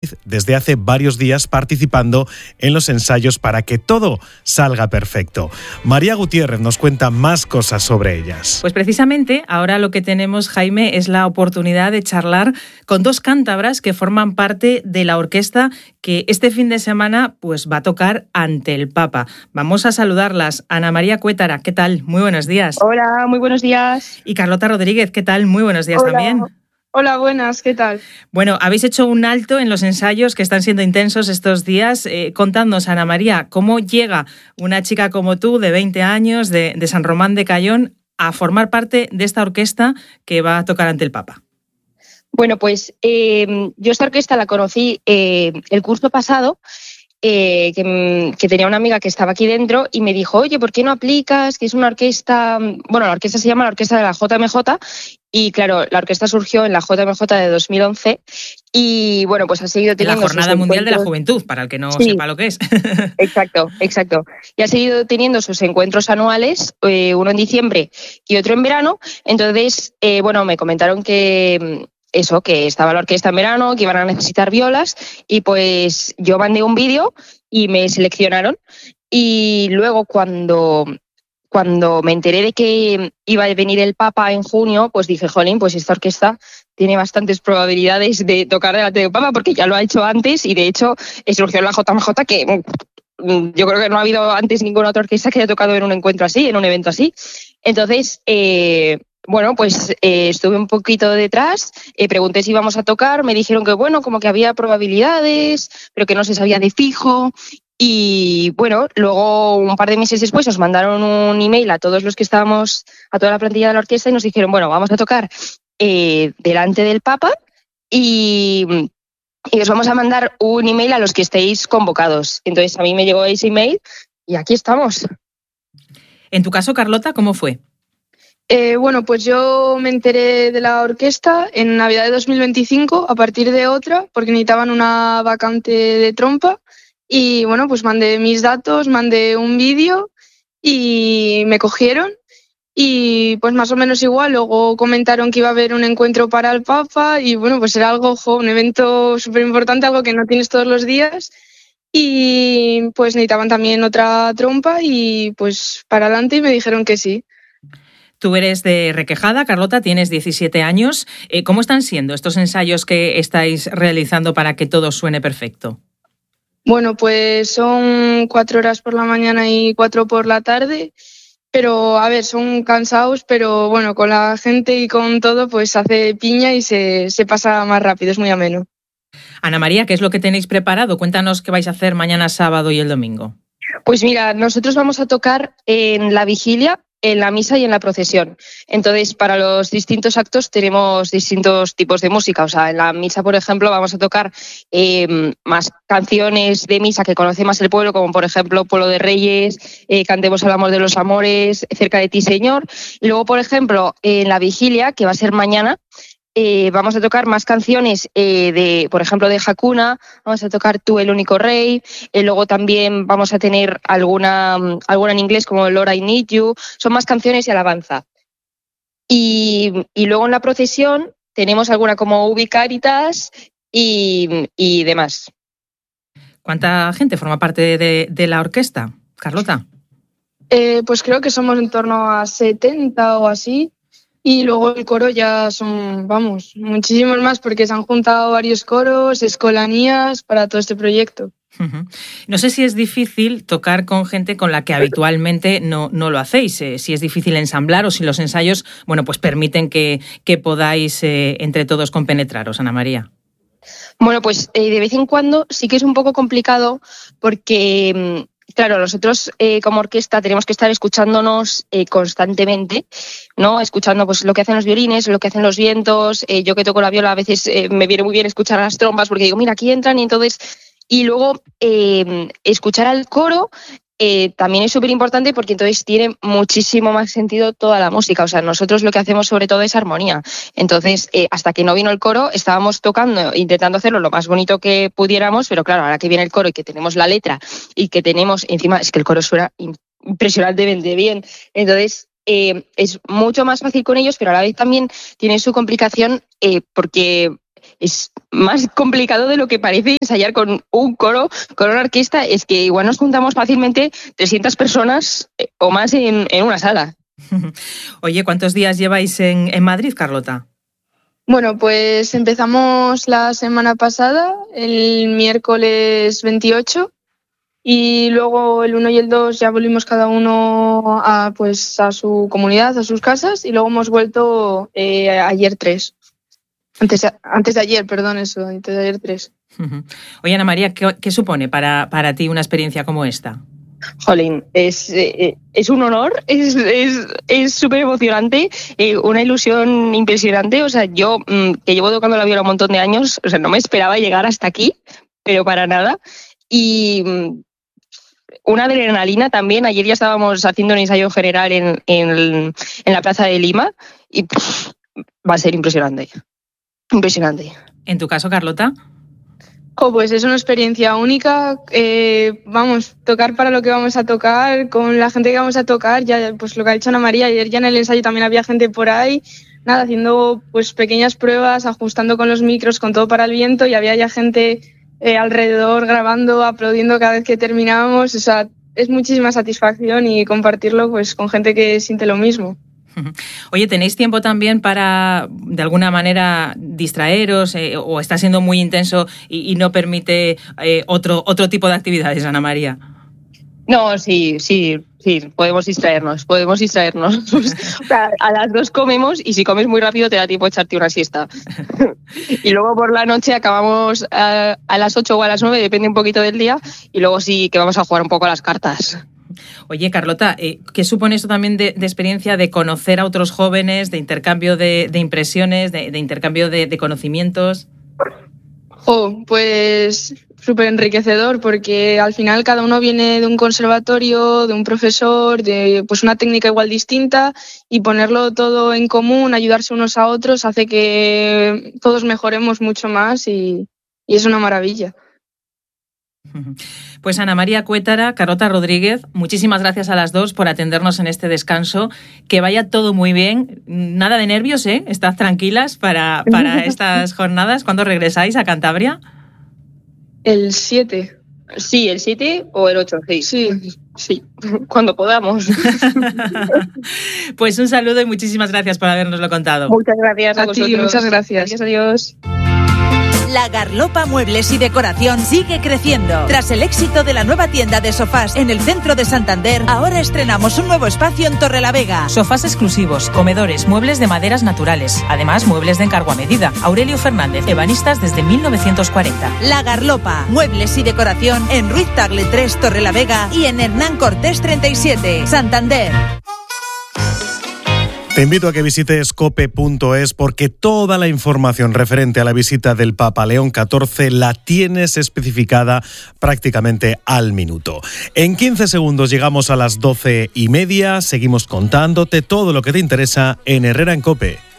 desde hace varios días participando en los ensayos para que todo salga perfecto. María Gutiérrez nos cuenta más cosas sobre ellas. Pues precisamente ahora lo que tenemos, Jaime, es la oportunidad de charlar con dos cántabras que forman parte de la orquesta que este fin de semana pues va a tocar ante el Papa. Vamos a saludarlas. Ana María Cuétara, ¿qué tal? Muy buenos días. Hola, muy buenos días. Y Carlota Rodríguez, ¿qué tal? Muy buenos días. Hola. También. Hola, buenas, ¿qué tal? Bueno, habéis hecho un alto en los ensayos que están siendo intensos estos días. Contadnos, Ana María, ¿cómo llega una chica como tú, de 20 años, de San Román de Cayón, a formar parte de esta orquesta que va a tocar ante el Papa? Bueno, pues yo esta orquesta la conocí el curso pasado, que tenía una amiga que estaba aquí dentro y me dijo, oye, ¿por qué no aplicas? Que es una orquesta, bueno, la orquesta se llama la Orquesta de la JMJ y claro, la orquesta surgió en la JMJ de 2011 y bueno, pues ha seguido teniendo la Jornada Mundial de la Juventud, para el que no sepa lo que es. Exacto. Y ha seguido teniendo sus encuentros anuales, uno en diciembre y otro en verano. Entonces, bueno, me comentaron que estaba la orquesta en verano, que iban a necesitar violas y pues yo mandé un vídeo y me seleccionaron y luego cuando me enteré de que iba a venir el Papa en junio, pues dije, jolín, pues esta orquesta tiene bastantes probabilidades de tocar delante del Papa porque ya lo ha hecho antes y de hecho surgió en la JMJ que yo creo que no ha habido antes ninguna otra orquesta que haya tocado en un encuentro así, en un evento así. Entonces, bueno, pues estuve un poquito detrás, pregunté si íbamos a tocar, me dijeron que bueno, como que había probabilidades, pero que no se sabía de fijo. Y bueno, luego un par de meses después nos mandaron un email a todos los que estábamos, a toda la plantilla de la orquesta y nos dijeron, bueno, vamos a tocar delante del Papa y os vamos a mandar un email a los que estéis convocados. Entonces a mí me llegó ese email y aquí estamos. En tu caso, Carlota, ¿cómo fue? Bueno, pues yo me enteré de la orquesta en Navidad de 2025 a partir de otra, porque necesitaban una vacante de trompa. Y bueno, pues mandé mis datos, mandé un vídeo y me cogieron. Y pues más o menos igual, luego comentaron que iba a haber un encuentro para el Papa y bueno, pues era algo, un evento súper importante, algo que no tienes todos los días. Y pues necesitaban también otra trompa y pues para adelante y me dijeron que sí. Tú eres de Requejada, Carlota, tienes 17 años. ¿Cómo están siendo estos ensayos que estáis realizando para que todo suene perfecto? Bueno, pues son 4 horas por la mañana y 4 por la tarde, pero a ver, son cansados, pero bueno, con la gente y con todo, pues hace piña y se pasa más rápido, es muy ameno. Ana María, ¿qué es lo que tenéis preparado? Cuéntanos qué vais a hacer mañana sábado y el domingo. Pues mira, nosotros vamos a tocar en la vigilia, en la misa y en la procesión. Entonces, para los distintos actos tenemos distintos tipos de música. O sea, en la misa, por ejemplo, vamos a tocar más canciones de misa que conoce más el pueblo, como por ejemplo Pueblo de Reyes, Cantemos al amor de los amores, Cerca de ti, Señor. Y luego, por ejemplo, en la vigilia, que va a ser mañana, vamos a tocar más canciones por ejemplo, de Hakuna, vamos a tocar Tú, el único rey, luego también vamos a tener alguna en inglés como Lord, I Need You, son más canciones y alabanza. Y luego en la procesión tenemos alguna como Ubi Caritas y demás. ¿Cuánta gente forma parte de la orquesta, Carlota? Pues creo que somos en torno a 70 o así. Y luego el coro ya son, vamos, muchísimos más porque se han juntado varios coros, escolanías para todo este proyecto. Uh-huh. No sé si es difícil tocar con gente con la que habitualmente no lo hacéis, si es difícil ensamblar o si los ensayos, bueno, pues permiten que podáis entre todos compenetraros, Ana María. Bueno, pues de vez en cuando sí que es un poco complicado porque claro, nosotros como orquesta tenemos que estar escuchándonos constantemente, ¿no? Escuchando pues lo que hacen los violines, lo que hacen los vientos. Yo que toco la viola a veces me viene muy bien escuchar a las trompas porque digo, mira, aquí entran y entonces... Y luego escuchar al coro también es súper importante porque entonces tiene muchísimo más sentido toda la música. O sea, nosotros lo que hacemos sobre todo es armonía. Entonces, hasta que no vino el coro, estábamos tocando, intentando hacerlo lo más bonito que pudiéramos, pero claro, ahora que viene el coro y que tenemos la letra y que tenemos, encima, es que el coro suena impresionantemente bien. Entonces, es mucho más fácil con ellos, pero a la vez también tiene su complicación porque es más complicado de lo que parece ensayar con un coro, con una orquesta. Es que igual nos juntamos fácilmente 300 personas o más en una sala. Oye, ¿cuántos días lleváis en Madrid, Carlota? Bueno, pues empezamos la semana pasada, el miércoles 28, y luego el 1 y el 2 ya volvimos cada uno a su comunidad, a sus casas, y luego hemos vuelto ayer 3. Antes de ayer, perdón, antes de ayer 3. Oye, Ana María, ¿qué supone para ti una experiencia como esta? Jolín, es un honor, es súper emocionante, una ilusión impresionante. O sea, yo que llevo tocando la viola un montón de años, o sea, no me esperaba llegar hasta aquí, pero para nada. Y una adrenalina también. Ayer ya estábamos haciendo un ensayo general en la Plaza de Lima y va a ser impresionante. Impresionante. ¿En tu caso, Carlota? Pues es una experiencia única. Tocar para lo que vamos a tocar, con la gente que vamos a tocar, ya pues lo que ha dicho Ana María, ayer ya en el ensayo también había gente por ahí, haciendo pues pequeñas pruebas, ajustando con los micros, con todo para el viento, y había ya gente alrededor grabando, aplaudiendo cada vez que terminábamos. O sea, es muchísima satisfacción y compartirlo pues con gente que siente lo mismo. Oye, ¿tenéis tiempo también para, de alguna manera, distraeros o está siendo muy intenso y no permite otro tipo de actividades, Ana María? No, sí, podemos distraernos. O sea, a las 2 comemos y si comes muy rápido te da tiempo de echarte una siesta. Y luego por la noche acabamos a las 8 o a las 9, depende un poquito del día, y luego sí que vamos a jugar un poco a las cartas. Oye, Carlota, ¿qué supone esto también de experiencia de conocer a otros jóvenes, de intercambio de impresiones, de intercambio de conocimientos? Pues súper enriquecedor, porque al final cada uno viene de un conservatorio, de un profesor, de pues una técnica igual distinta, y ponerlo todo en común, ayudarse unos a otros, hace que todos mejoremos mucho más y es una maravilla. Pues Ana María Cuétara, Carlota Rodríguez, muchísimas gracias a las dos por atendernos en este descanso. Que vaya todo muy bien. Nada de nervios, ¿eh? Estad tranquilas para estas jornadas. ¿Cuándo regresáis a Cantabria? El 7. Sí, el 7 o el 8. Sí, cuando podamos. Pues un saludo y muchísimas gracias por habernoslo contado. Muchas gracias a vosotros. Ti, muchas gracias. Adiós. La Garlopa Muebles y Decoración sigue creciendo. Tras el éxito de la nueva tienda de sofás en el centro de Santander, ahora estrenamos un nuevo espacio en Torrelavega. Sofás exclusivos, comedores, muebles de maderas naturales. Además, muebles de encargo a medida. Aurelio Fernández, ebanistas desde 1940. La Garlopa Muebles y Decoración en Ruiz Tagle 3, Torrelavega, y en Hernán Cortés 37, Santander. Te invito a que visites cope.es porque toda la información referente a la visita del Papa León XIV la tienes especificada prácticamente al minuto. En 15 segundos llegamos a las 12:30, seguimos contándote todo lo que te interesa en Herrera en COPE.